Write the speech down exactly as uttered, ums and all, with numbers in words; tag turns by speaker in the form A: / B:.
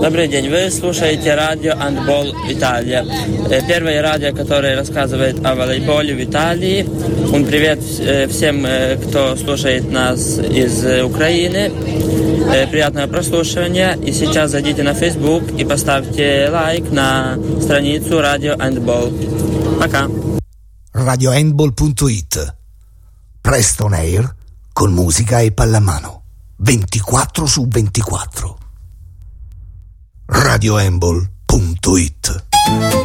A: Добрый день, вы слушаете радио «Handball Италия». Первое радио, которое рассказывает о волейболе в Италии. Un привет всем, кто слушает нас из Украины. Приятного прослушивания. И сейчас зайдите на Facebook и поставьте лайк на страницу радио «Handball». Пока.
B: radio handball punto it. Presto on air con musica e pallamano. ventiquattro su ventiquattro. radio handball punto it